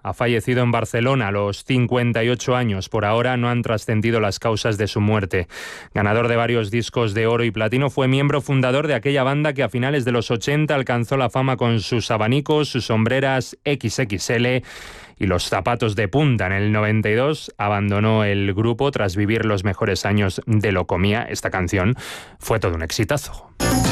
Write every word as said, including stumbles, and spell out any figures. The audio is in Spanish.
ha fallecido en Barcelona a los cincuenta y ocho años. Por ahora no han trascendido las causas de su muerte. Ganador de varios discos de oro y platino, fue miembro fundador de aquella banda que a finales de los ochenta alcanzó la fama con sus abanicos, sus sombreras equis equis ele y los zapatos de punta. En el noventa y dos abandonó el grupo tras vivir los mejores años de Locomía. Esta canción fue todo un exitazo.